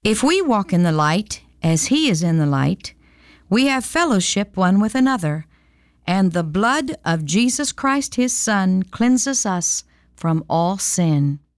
If we walk in the light, as He is in the light, we have fellowship one with another, and the blood of Jesus Christ His Son cleanses us from all sin.